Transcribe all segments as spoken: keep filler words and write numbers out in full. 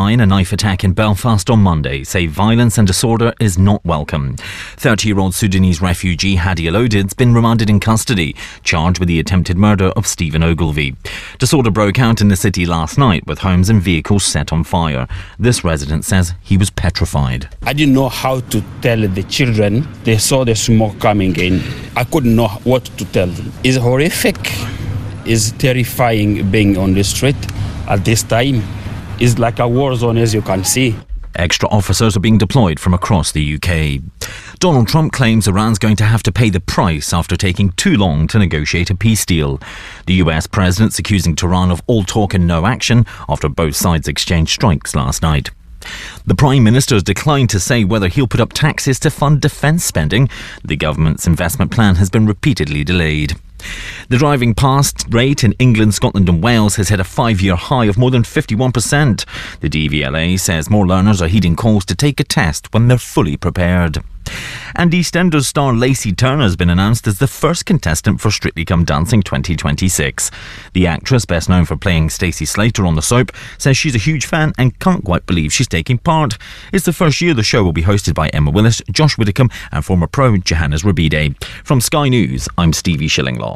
in a knife attack in Belfast on Monday say violence and disorder is not welcome. thirty-year-old Sudanese refugee Hadi Alodid's been remanded in custody, charged with the attempted murder of Stephen Ogilvie. Disorder broke out in the city last night with homes and vehicles set on fire. This resident says he was petrified. I didn't know how to tell the children. They saw the smoke coming in. I couldn't know what to tell them. It's horrific. It's terrifying being on the street at this time. It's like a war zone, as you can see. Extra officers are being deployed from across the U K. Donald Trump claims Iran's going to have to pay the price after taking too long to negotiate a peace deal. The U S president's accusing Tehran of all talk and no action after both sides exchanged strikes last night. The Prime Minister has declined to say whether he'll put up taxes to fund defence spending. The government's investment plan has been repeatedly delayed. The driving past rate in England, Scotland and Wales has hit a five-year high of more than fifty-one percent. The D V L A says more learners are heeding calls to take a test when they're fully prepared. And EastEnders star Lacey Turner has been announced as the first contestant for Strictly Come Dancing twenty twenty-six. The actress, best known for playing Stacey Slater on the soap, says she's a huge fan and can't quite believe she's taking part. It's the first year the show will be hosted by Emma Willis, Josh Widdicombe and former pro Johannes Rabide. From Sky News, I'm Stevie Shillinglaw.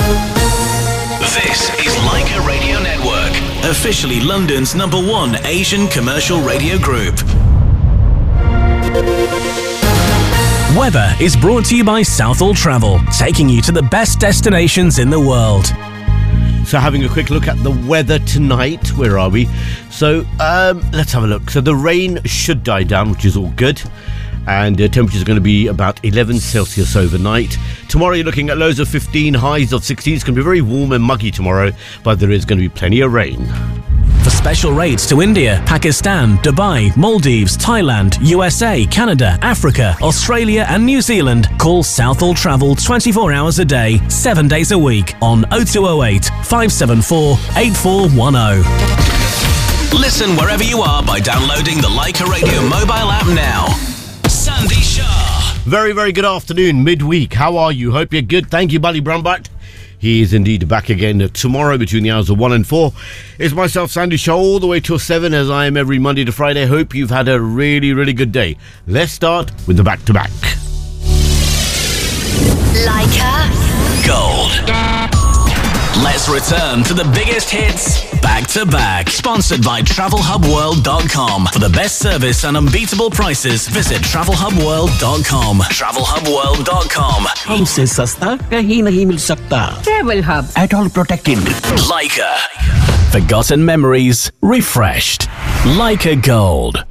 This is Leica Radio Network, officially London's number one Asian commercial radio group. Weather is brought to you by Southall Travel, taking you to the best destinations in the world. So having a quick look at the weather tonight, where are we? So um, let's have a look. So the rain should die down, which is all good. And uh, temperatures are going to be about eleven Celsius overnight. Tomorrow you're looking at lows of fifteen, highs of sixteen. It's going to be very warm and muggy tomorrow, but there is going to be plenty of rain. For special rates to India, Pakistan, Dubai, Maldives, Thailand, U S A, Canada, Africa, Australia and New Zealand, call Southall Travel twenty-four hours a day, seven days a week on oh two oh eight, five seven four, eight four one oh. Listen wherever you are by downloading the Leica Radio mobile app now. Sandy Shah. Very, very good afternoon, midweek. How are you? Hope you're good. Thank you, Buddy Brumbutt. He is indeed back again tomorrow between the hours of one and four. It's myself, Sandy Shaw, all the way till seven, as I am every Monday to Friday. Hope you've had a really, really good day. Let's start with the back-to-back. Leica Gold. Let's return to the biggest hits back-to-back. Sponsored by travel hub world dot com. For the best service and unbeatable prices, visit travel hub world dot com. travel hub world dot com. हमसे सस्ता कहीं नहीं मिल सकता. Travel Hub. At all protected. Leica. Forgotten memories refreshed. Leica Gold.